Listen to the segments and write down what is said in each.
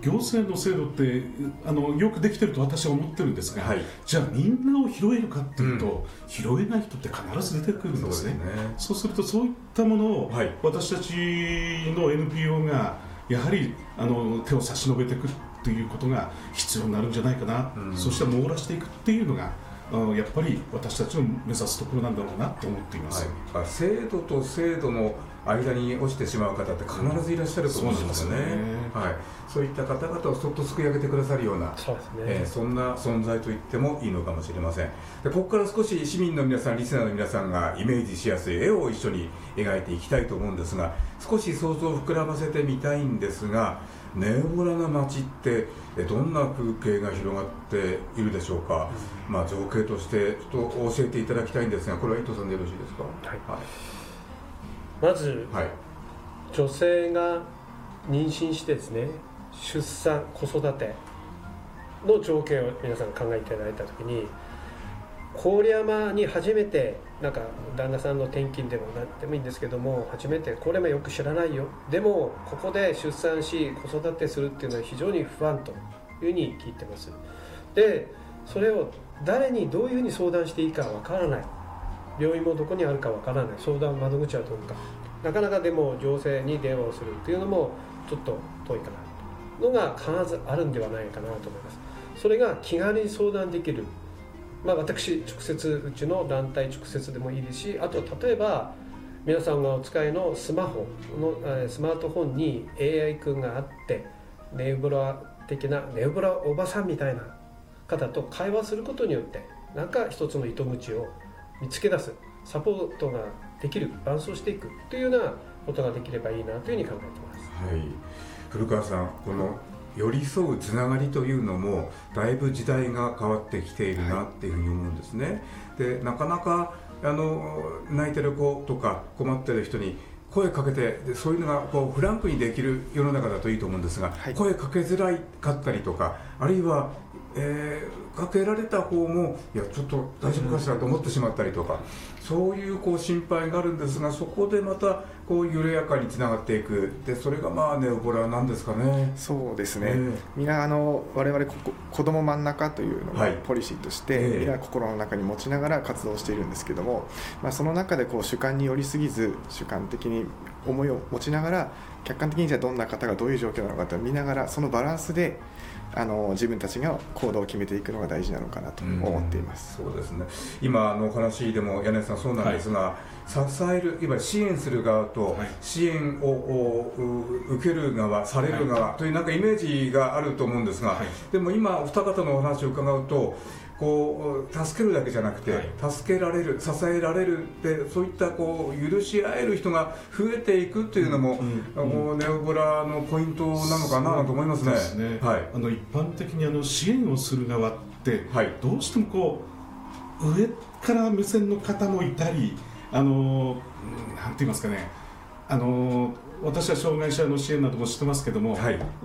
行政の制度ってよくできてると私は思ってるんですが、 はい、 じゃあみんなを拾えるかっていうと、拾えない人って必ず出てくるんですね。そうするとそういったものを、はい、私たちの NPO がやはり手を差し伸べていくということが必要になるんじゃないかな、そして網羅していくっていうのがやっぱり私たちの目指すところなんだろうなと思っています、 はい、制度と制度の間に落ちてしまう方って必ずいらっしゃると思うんですよね。はい、そういった方々をそっとすくい上げてくださるような、そうですね、そんな存在と言ってもいいのかもしれません。でここから少し市民の皆さん、リスナーの皆さんがイメージしやすい絵を一緒に描いていきたいと思うんですが、少し想像を膨らませてみたいんですが、ネオボラな街ってどんな風景が広がっているでしょうか。情景としてちょっと教えていただきたいんですが、これは伊藤さんでよろしいですか。はい、 まず、はい、女性が妊娠してですね、出産、子育ての条件を皆さん考えていただいたときに、郡山に初めてなんか旦那さんの転勤でも何でもいいんですけども、初めて郡山よく知らないよ、でもここで出産し子育てするっていうのは非常に不安というふうに聞いてます。でそれを誰にどういうふうに相談していいかわからない、病院もどこにあるかわからない、相談窓口はどうか、なかなかでも行政に電話をするというのもちょっと遠いかなのが必ずあるんではないかなと思います。それが気軽に相談できる、私直接、うちの団体直接でもいいですし、あと例えば皆さんがお使いのスマートフォンに AI 君があって、ネウボラ的なネウボラおばさんみたいな方と会話することによってなんか一つの糸口を見つけ出す、サポートができる、伴走していくというようなことができればいいなというふうに考えています。 はい、古川さん、この寄り添うつながりというのもだいぶ時代が変わってきているなっていうふうに思うんですね。でなかなか泣いてる子とか困ってる人に声かけて、そういうのがフランクにできる世の中だといいと思うんですが、はい、声かけづらかったりとか、あるいは、かけられた方もいやちょっと大丈夫かしらと思ってしまったりとか、そういう心配があるんですが、そこでまた緩やかにつながっていく、でそれがネオボラなんですかね。 そうですね、みんな我々子ども真ん中というのがポリシーとして、みんな心の中に持ちながら活動しているんですけども、その中で主観に寄りすぎず、主観的に思いを持ちながら、客観的にじゃあどんな方がどういう状況なのかと見ながら、そのバランスで自分たちが行動を決めていくのが大事なのかなと思っています。 そうですね、今お話でも柳井さんそうなんですが、支える、いわゆる支援する側と支援を受ける側、される側というなんかイメージがあると思うんですが、でも今お二方のお話を伺うと、助けるだけじゃなくて、助けられる、支えられるってそういった許し合える人が増えていくというのも、ネオボラのポイントなのかなと思いますね。 そうですね、はい、一般的に支援をする側って、どうしても上から目線の方もいたり、なんて言いますかね、私は障害者の支援などもしてますけども、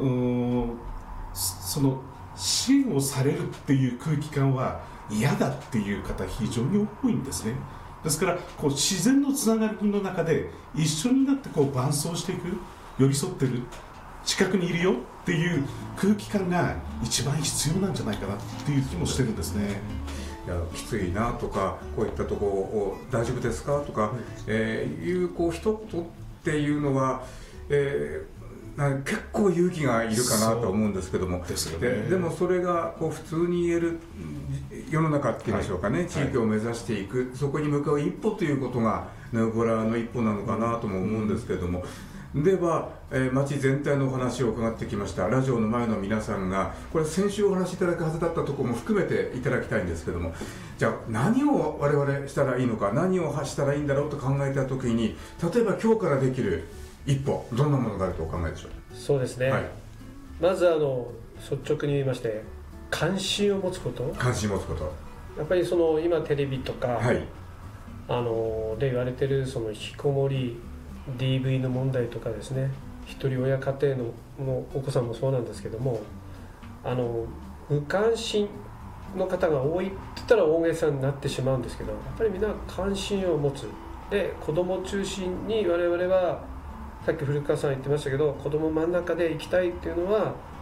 その支援をされるっていう空気感は嫌だっていう方非常に多いんですね。ですから自然のつながりの中で一緒になって伴走していく、寄り添ってる、近くにいるよっていう空気感が一番必要なんじゃないかなっていう気もしてるんですね。 いやきついなとか、こういったところを大丈夫ですかとか、いう一言っていうのは、結構勇気がいるかなと思うんですけども、でもそれが普通に言える世の中っていうんでしょうかね、地域を目指していく、そこに向かう一歩ということがネオボラの一歩なのかなとも思うんですけれども、では、町全体のお話を伺ってきました。ラジオの前の皆さんがこれ先週お話しいただくはずだったところも含めていただきたいんですけども、じゃあ何を我々したらいいのか、何をしたらいいんだろうと考えたときに、例えば今日からできる一歩、どんなものがあるとお考えでしょう。 そうですね、まず率直に言いまして、関心を持つこと。 関心を持つこと、やっぱり今テレビとか、で言われてる引きこもり DV の問題とかですね、一人親家庭のお子さんもそうなんですけども、無関心の方が多いって言ったら大げさになってしまうんですけど、やっぱりみんな関心を持つ。で子ども中心に我々は、さっき古川さん言ってましたけど、子ども真ん中で行きたいっていうのは